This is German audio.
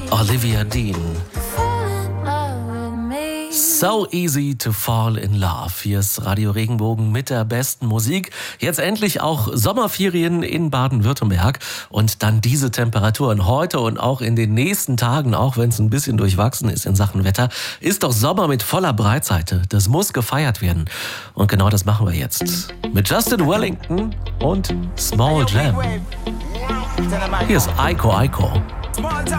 Olivia Dean. So easy to fall in love. Hier ist Radio Regenbogen mit der besten Musik. Jetzt endlich auch Sommerferien in Baden-Württemberg und dann diese Temperaturen heute und auch in den nächsten Tagen, auch wenn es ein bisschen durchwachsen ist in Sachen Wetter, ist doch Sommer mit voller Breitseite. Das muss gefeiert werden. Und genau das machen wir jetzt. Mit Justin Wellington und Small Jam. Hier ist Aiko Aiko.